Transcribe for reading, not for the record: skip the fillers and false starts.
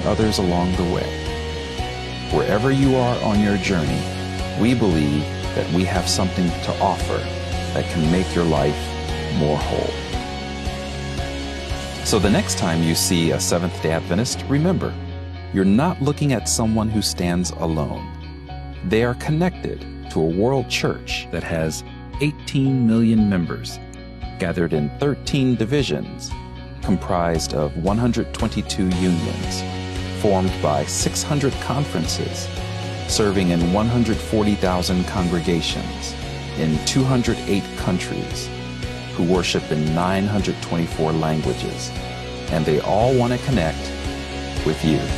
others along the way. Wherever you are on your journey, we believe that we have something to offer that can make your life more whole. So the next time you see a Seventh-day Adventist, remember, you're not looking at someone who stands alone. They are connected to a world church that has 18 million members, gathered in 13 divisions, comprised of 122 unions, formed by 600 conferences, serving in 140,000 congregations in 208 countries, who worship in 924 languages, and they all want to connect with you.